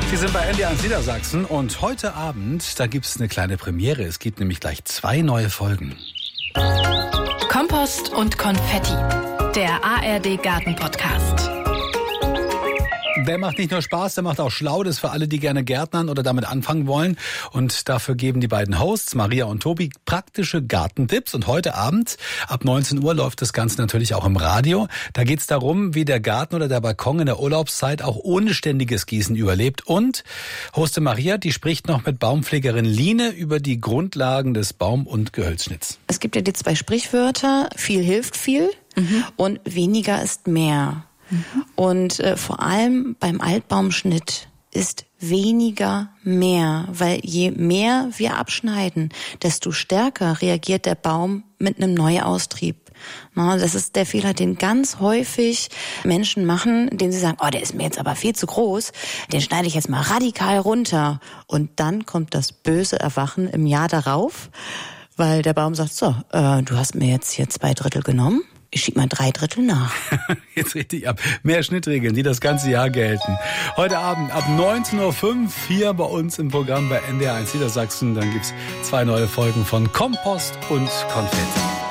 Sie sind bei NDR Niedersachsen und heute Abend, da gibt es eine kleine Premiere. Es gibt nämlich gleich 2 neue Folgen. Kompost und Konfetti, der ARD Garten Podcast. Der macht nicht nur Spaß, der macht auch schlau. Das ist für alle, die gerne gärtnern oder damit anfangen wollen. Und dafür geben die beiden Hosts, Maria und Tobi, praktische Gartentipps. Und heute Abend, ab 19 Uhr, läuft das Ganze natürlich auch im Radio. Da geht es darum, wie der Garten oder der Balkon in der Urlaubszeit auch ohne ständiges Gießen überlebt. Und Hoste Maria, die spricht noch mit Baumpflegerin Line über die Grundlagen des Baum- und Gehölzschnitts. Es gibt ja die 2 Sprichwörter, viel hilft viel und weniger ist mehr. Und vor allem beim Altbaumschnitt ist weniger mehr, weil je mehr wir abschneiden, desto stärker reagiert der Baum mit einem Neuaustrieb. Das ist der Fehler, den ganz häufig Menschen machen, indem sie sagen, der ist mir jetzt aber viel zu groß, den schneide ich jetzt mal radikal runter. Und dann kommt das böse Erwachen im Jahr darauf, weil der Baum sagt, so, du hast mir jetzt hier 2/3 genommen. Ich schieb mal 3/3 nach. Jetzt richtig ab. Mehr Schnittregeln, die das ganze Jahr gelten. Heute Abend ab 19.05 Uhr hier bei uns im Programm bei NDR1 Niedersachsen. Dann gibt's 2 neue Folgen von Kompost und Konfetti.